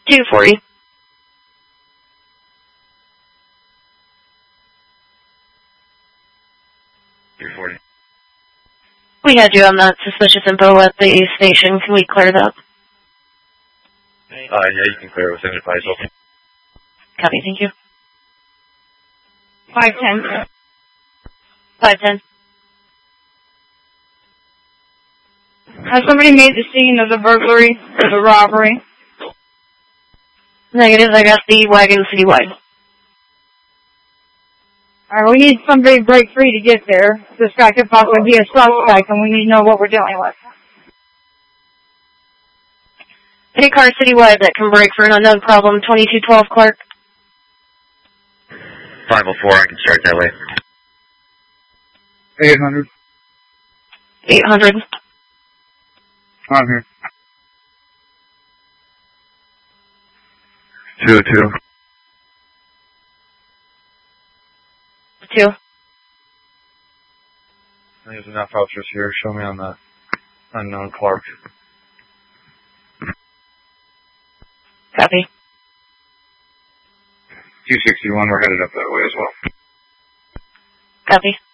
240. We had you on that suspicious info at the station. Can we clear that? Yeah, you can clear it with engine flights open. Copy, thank you. 510. 510. Has somebody made the scene of the burglary or the robbery? Negative, I got the wagon citywide. Alright, we need somebody to break free to get there. This guy could possibly be a suspect, and we need to know what we're dealing with. Any car citywide that can break for an unknown problem, 2212 Clark. 504, I can start that way. 800. 800. I'm here. 202. 2. There's enough officers here. Show me on the unknown Clark. Copy. 261, we're headed up that way as well. Copy.